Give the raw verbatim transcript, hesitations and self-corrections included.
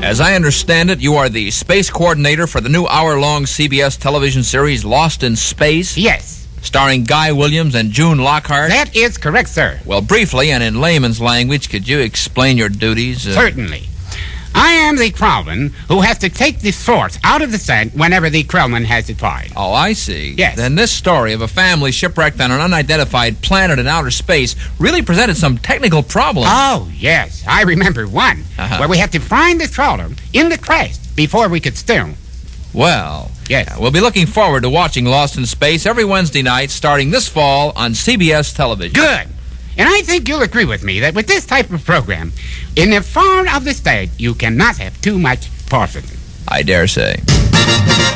As I understand it, you are the space coordinator for the new hour-long C B S television series Lost in Space? Yes. Starring Guy Williams and June Lockhart? That is correct, sir. Well, briefly and in layman's language, could you explain your duties? Uh... Certainly. I am the Krellman who has to take the source out of the set whenever the Krellman has departed. Oh, I see. Yes. Then this story of a family shipwrecked on an unidentified planet in outer space really presented some technical problems. Oh, yes. I remember one, Uh-huh. where we had to find the trawler in the crest before we could steer. Well, Yes. we'll be looking forward to watching Lost in Space every Wednesday night starting this fall on C B S television. Good. And I think you'll agree with me that with this type of program, in the far of the state, you cannot have too much porcelain. I dare say.